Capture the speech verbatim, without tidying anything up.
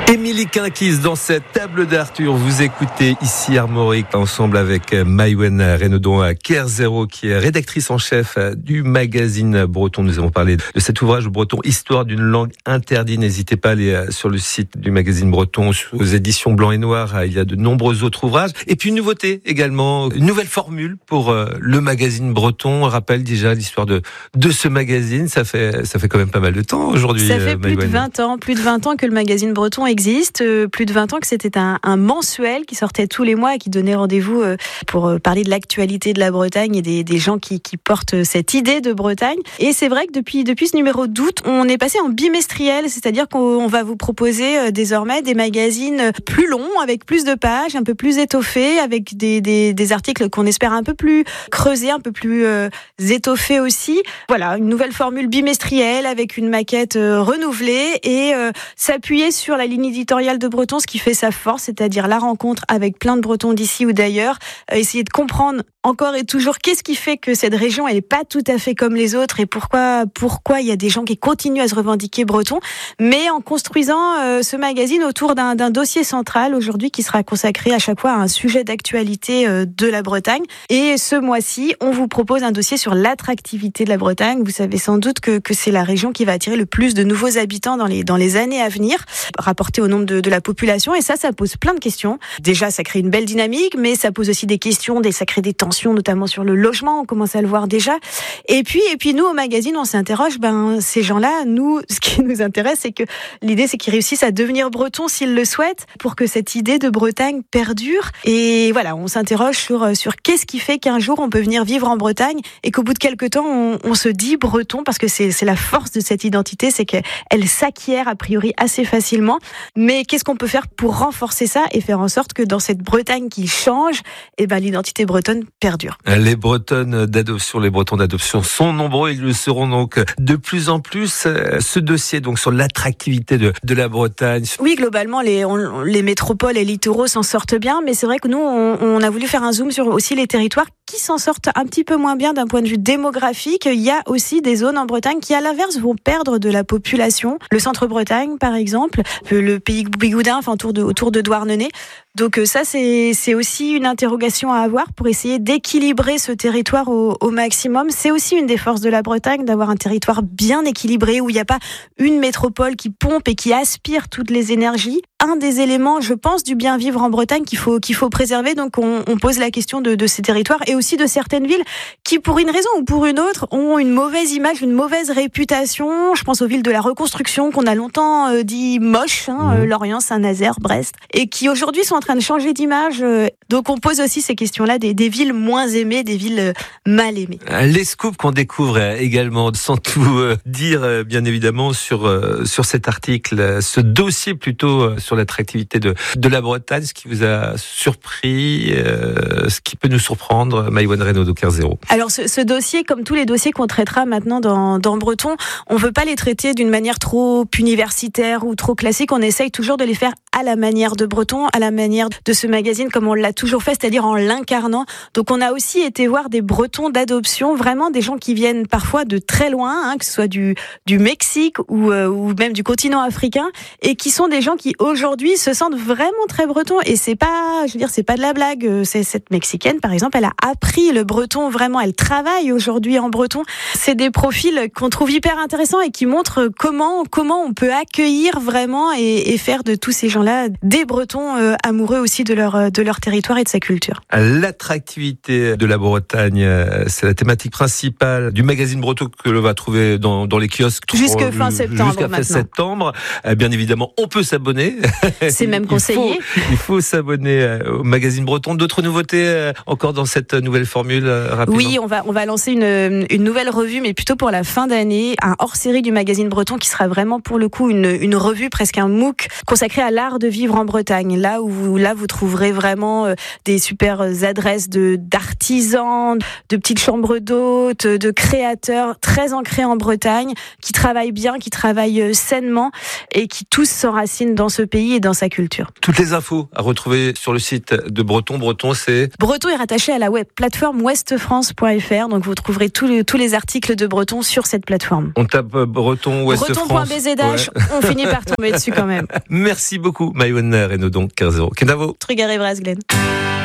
Émilie Quinquis dans cette table d'Arthur. Vous écoutez ici Armorique ensemble avec Maïwen Renaudon à Care Zéro, qui est rédactrice en chef du magazine breton. Nous avons parlé de cet ouvrage breton, Histoire d'une langue interdite. N'hésitez pas à aller sur le site du magazine breton, aux éditions Blanc et Noir. Il y a de nombreux autres ouvrages. Et puis une nouveauté également, une nouvelle formule pour le magazine breton. On rappelle déjà l'histoire de, de ce magazine. Ça fait, ça fait quand même pas mal de temps aujourd'hui. Ça fait plus Maïwen. de vingt ans, plus de vingt ans que le magazine breton existe, euh, plus de vingt ans que c'était un, un mensuel qui sortait tous les mois et qui donnait rendez-vous euh, pour euh, parler de l'actualité de la Bretagne et des, des gens qui, qui portent cette idée de Bretagne. Et c'est vrai que depuis, depuis ce numéro d'août, on est passé en bimestriel, c'est-à-dire qu'on va vous proposer euh, désormais des magazines plus longs, avec plus de pages, un peu plus étoffés, avec des, des, des articles qu'on espère un peu plus creusés, un peu plus euh, étoffés aussi. Voilà, une nouvelle formule bimestrielle avec une maquette euh, renouvelée et euh, s'appuyer sur la ligne éditoriale de Breton, ce qui fait sa force, c'est-à-dire la rencontre avec plein de Bretons d'ici ou d'ailleurs, euh, essayer de comprendre encore et toujours qu'est-ce qui fait que cette région elle est pas tout à fait comme les autres et pourquoi pourquoi il y a des gens qui continuent à se revendiquer bretons, mais en construisant euh, ce magazine autour d'un, d'un dossier central aujourd'hui qui sera consacré à chaque fois à un sujet d'actualité euh, de la Bretagne. Et ce mois-ci, on vous propose un dossier sur l'attractivité de la Bretagne. Vous savez sans doute que que c'est la région qui va attirer le plus de nouveaux habitants dans les dans les années à venir, rapporté au nombre de, de la population. Et ça, ça pose plein de questions. Déjà, ça crée une belle dynamique, mais ça pose aussi des questions, des, ça crée des tensions, notamment sur le logement. On commence à le voir déjà. Et puis, et puis nous, au magazine, on s'interroge, ben, ces gens-là, nous, ce qui nous intéresse, c'est que l'idée, c'est qu'ils réussissent à devenir bretons s'ils le souhaitent, pour que cette idée de Bretagne perdure. Et voilà, on s'interroge sur, sur qu'est-ce qui fait qu'un jour, on peut venir vivre en Bretagne et qu'au bout de quelques temps, on, on se dit breton, parce que c'est, c'est la force de cette identité, c'est qu'elle s'acquiert a priori assez facilement. Mais qu'est-ce qu'on peut faire pour renforcer ça et faire en sorte que dans cette Bretagne qui change, eh ben, l'identité bretonne perdure. Les Bretonnes d'adoption, les Bretons d'adoption sont nombreux, ils le seront donc de plus en plus. Ce dossier donc sur l'attractivité de, de la Bretagne. Oui, globalement, les, on, les métropoles et littoraux s'en sortent bien, mais c'est vrai que nous, on, on a voulu faire un zoom sur aussi les territoires qui s'en sortent un petit peu moins bien d'un point de vue démographique. Il y a aussi des zones en Bretagne qui, à l'inverse, vont perdre de la population. Le centre-Bretagne, par exemple, le pays Bigoudin, enfin autour de, autour de Douarnenez. Donc ça, c'est, c'est aussi une interrogation à avoir pour essayer d'équilibrer ce territoire au, au maximum. C'est aussi une des forces de la Bretagne, d'avoir un territoire bien équilibré, où il n'y a pas une métropole qui pompe et qui aspire toutes les énergies. Un des éléments, je pense, du bien vivre en Bretagne qu'il faut, qu'il faut préserver. Donc on, on pose la question de, de ces territoires et aussi de certaines villes qui, pour une raison ou pour une autre, ont une mauvaise image, une mauvaise réputation. Je pense aux villes de la reconstruction qu'on a longtemps euh, dit moches, hein, mmh. euh, Lorient, Saint-Nazaire, Brest, et qui aujourd'hui sont en train de changer d'image. Donc on pose aussi ces questions-là des, des villes moins aimées, des villes mal aimées. Les scoops qu'on découvre également, sans tout dire bien évidemment sur, sur cet article, ce dossier plutôt sur l'attractivité de, de la Bretagne, ce qui vous a surpris, euh, ce qui peut nous surprendre, Maïwen Renaudon, Care Zéro. Alors ce, ce dossier, comme tous les dossiers qu'on traitera maintenant dans, dans Breton, on ne veut pas les traiter d'une manière trop universitaire ou trop classique. On essaye toujours de les faire à la manière de Breton, à la manière de ce magazine, comme on l'a toujours fait, c'est-à-dire en l'incarnant. Donc on a aussi été voir des Bretons d'adoption, vraiment des gens qui viennent parfois de très loin, hein, que ce soit du, du Mexique ou, euh, ou même du continent africain, et qui sont des gens qui aujourd'hui se sentent vraiment très bretons. Et c'est pas, je veux dire, c'est pas de la blague. C'est cette Mexicaine, par exemple, elle a appris le breton vraiment, elle travaille aujourd'hui en breton. C'est des profils qu'on trouve hyper intéressants et qui montrent comment, comment on peut accueillir vraiment et, et faire de tous ces gens-là des Bretons euh, amoureux aussi de leur, de leur territoire et de sa culture. L'attractivité de la Bretagne, c'est la thématique principale du magazine breton que l'on va trouver dans, dans les kiosques. Jusque fin septembre. Jusqu'à fin septembre. Bien évidemment, on peut s'abonner. C'est même conseillé. Il faut, il faut s'abonner au magazine breton. D'autres nouveautés encore dans cette nouvelle formule, rapidement? Oui, on va, on va lancer une, une nouvelle revue, mais plutôt pour la fin d'année, un hors-série du magazine breton qui sera vraiment pour le coup une, une revue, presque un MOOC consacré à l'art de vivre en Bretagne. Là où vous, là vous trouverez vraiment des super adresses de d'artisans, de petites chambres d'hôtes, de créateurs très ancrés en Bretagne, qui travaillent bien, qui travaillent sainement et qui tous s'enracinent dans ce pays et dans sa culture. Toutes les infos à retrouver sur le site de Breton. Breton, c'est... Breton est rattaché à la web plateforme ouest france point f r, donc vous trouverez tous les, tous les articles de Breton sur cette plateforme. On tape Breton Ouest France. Breton point b z h, ouais. On finit par tomber dessus quand même. Merci beaucoup. beaucoup, Maïwenn Renaudon, Kerzero. Kenavo. Trigare Bras, Glenn.